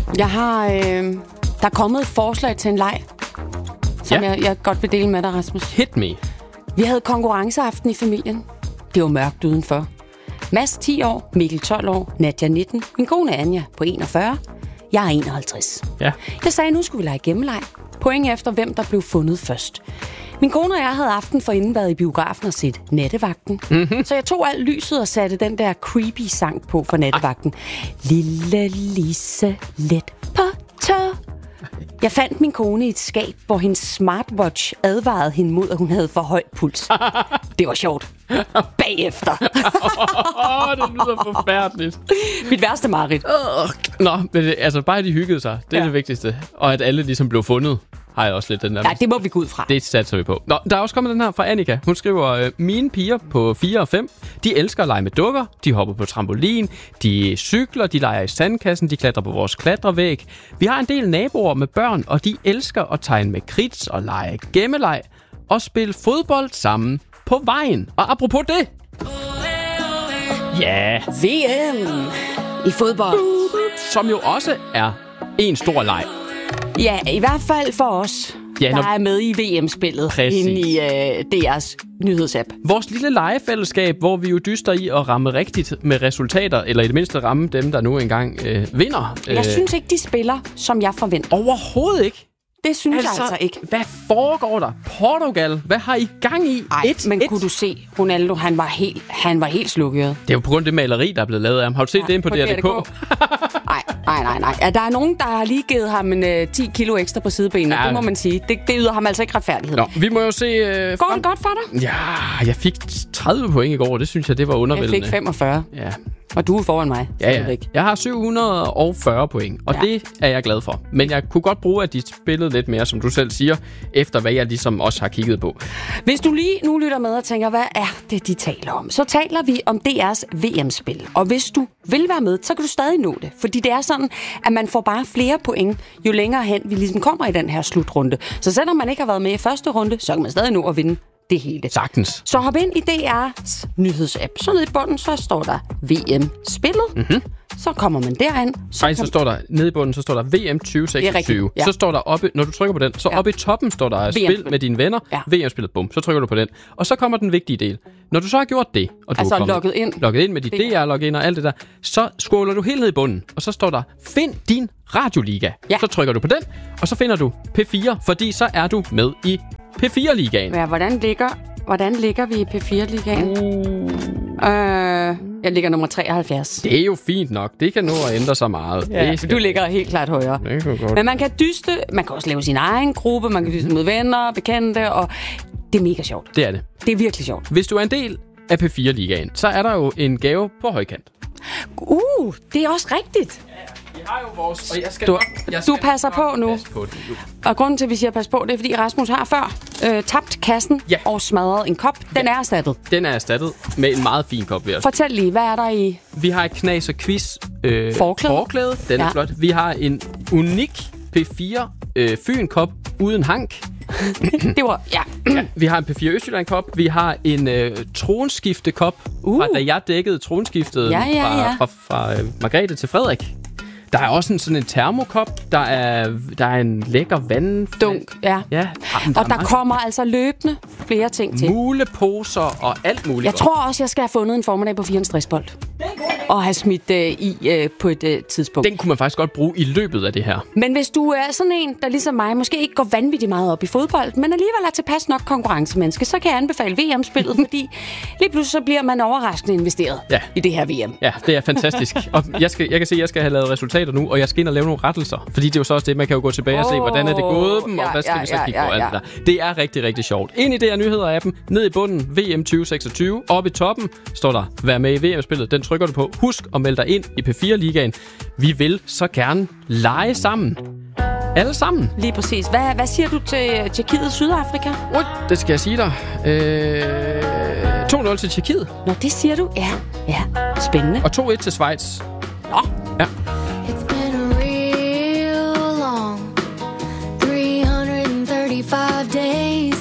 Jeg har... der er kommet et forslag til en leg, som jeg godt vil dele med dig, Rasmus. Hit me. Vi havde konkurrenceaften i familien. Det var mørkt udenfor. Mads 10 år, Mikkel 12 år, Nadja 19, min kone Anja på 41, jeg er 51. Ja. Jeg sagde, nu skulle vi lege gemmeleg. Point efter, hvem der blev fundet først. Min kone og jeg havde aften forinden været i biografen og set Nattevagten. Mm-hmm. Så jeg tog alt lyset og satte den der creepy sang på for Nattevagten. Lille Lise, let på tør. Jeg fandt min kone i et skab, hvor hendes smartwatch advarede hende mod, at hun havde for høj puls. Det var sjovt. Bagefter. Det lyder forfærdeligt. Mit værste mareridt. Nå, men altså bare de hyggede sig. Det er det vigtigste. Og at alle ligesom blev fundet, har jeg også lidt den der. Ja, det må vi gå ud fra. Det satser vi på. Nå, der er også kommet den her fra Annika. Hun skriver, mine piger på 4 og 5, de elsker at lege med dukker, de hopper på trampolin, de cykler, de leger i sandkassen, de klatrer på vores klatrevæg. Vi har en del naboer med børn, og de elsker at tegne med kridt og lege gemmeleg og spille fodbold sammen på vejen. Og apropos det... Ja... VM i fodbold. Som jo også er en stor leg. Ja, i hvert fald for os, der er med i VM-spillet inde i DR's nyhedsapp. Vores lille legefællesskab, hvor vi jo dyster i at ramme rigtigt med resultater, eller i det mindste ramme dem, der nu engang vinder. Jeg synes ikke, de spiller, som jeg forventer. Overhovedet ikke. Det synes jeg altså ikke. Hvad foregår der? Portugal, hvad har I gang i? Men kunne du se, Ronaldo, han var helt slukket. Det er jo på grund af det maleri, der er blevet lavet af ham. Har du set det inde på DR.dk? Nej. Ja, der er nogen, der har lige givet ham 10 kilo ekstra på sidebenene. Ja. Det må man sige. Det yder ham altså ikke retfærdighed. Nå, vi må jo se... Går det godt for dig? Ja, jeg fik 30 point i går, og det synes jeg, det var undervældende. Jeg fik 45. Ja. Og du er foran mig. Ja. Jeg har 740 point, og det er jeg glad for. Men jeg kunne godt bruge, at de spillede lidt mere, som du selv siger, efter hvad jeg ligesom også har kigget på. Hvis du lige nu lytter med og tænker, hvad er det, de taler om? Så taler vi om DR's VM-spil. Og hvis du vil være med, så kan du stadig nå det. Fordi det er sådan, at man får bare flere point, jo længere hen vi ligesom kommer i den her slutrunde. Så selvom man ikke har været med i første runde, så kan man stadig nå at vinde det hele. Sagtens. Så hop ind i DR's nyhedsapp. Så nede i bunden, så står der VM-spillet. Mm-hmm. Så kommer man derind. Så står der nede i bunden, så står der VM 2026. Ja. Så står der oppe, når du trykker på den, så oppe i toppen står der spil med dine venner. Ja. VM-spillet, bum. Så trykker du på den. Og så kommer den vigtige del. Når du så har gjort det, og du er logget ind med dit DR-login og alt det der, så scroller du helt ned i bunden, og så står der, find din radioliga. Ja. Så trykker du på den, og så finder du P4, fordi så er du med i P4-ligaen. Ja, hvordan ligger vi i P4-ligaen? Jeg ligger nummer 73. Det er jo fint nok. Det kan nå at ændre sig meget. Ja, du ligger helt klart højere. Men man kan dyste, man kan også lave sin egen gruppe, man kan dyste mod venner, bekendte, og det er mega sjovt. Det er det. Det er virkelig sjovt. Hvis du er en del af P4-ligaen, så er der jo en gave på højkant. Det er også rigtigt. Vi har jo vores... Og du passer på nu. Og grunden til, at vi siger pas på, det er, fordi Rasmus har før tabt kassen og smadret en kop. Den er erstattet. Den er erstattet med en meget fin kop. Fortæl lige, hvad er der i? Vi har et knas og quiz forklæde. Den er flot. Vi har en unik P4 Fyn-kop uden hank. Det var, ja. Vi har en P4 Østjylland-kop. Vi har en tronskifte-kop, fra da jeg dækkede tronskiftet fra Margrethe til Frederik. Der er også sådan en termokop. Der er en lækker vanddunk. Ja. Og der kommer altså løbende flere ting til. Muleposer og alt muligt. Jeg tror også, jeg skal have fundet en formiddag på 4 stressbold. Og have smidt i på et tidspunkt. Den kunne man faktisk godt bruge i løbet af det her. Men hvis du er sådan en, der ligesom mig, måske ikke går vanvittigt meget op i fodbold, men alligevel er tilpas nok konkurrencemenneske, så kan jeg anbefale VM-spillet, fordi lige pludselig så bliver man overraskende investeret i det her VM. Ja, det er fantastisk. Og jeg kan se, at jeg skal have lavet resultater nu, og jeg skal ind og lave nogle rettelser. Fordi det er jo så også det, man kan jo gå tilbage og se, hvordan er det gået dem, og hvad skal vi så kigge på alt det der. Det er rigtig, rigtig sjovt. Ind i det her nyheder-appen, ned i bunden, VM 2026. Oppe i toppen står der, vær med i VM-spillet. Den trykker du på. Husk at melde dig ind i P4-ligaen. Vi vil så gerne lege sammen. Alle sammen. Lige præcis. Hvad siger du til Tjekkiet Sydafrika? Det skal jeg sige dig. 2-0 til Tjekkiet. Nå, det siger du? Ja. Spændende. Og 2-1 til Schweiz. Nå. Ja. It's been a real long 335 days